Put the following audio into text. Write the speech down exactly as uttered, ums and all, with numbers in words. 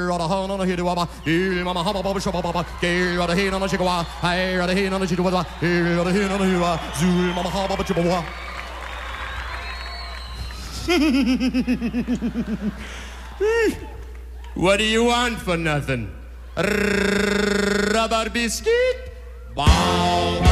Rada han on a hidu waba, il mama haba baba shaba baba, gay rada hin on a chikawa, I rada hin on a chihuahua, il rada hin on a hua, zul mama haba baba chihuahua. What do you want for nothing? Rubber biscuit? Bow.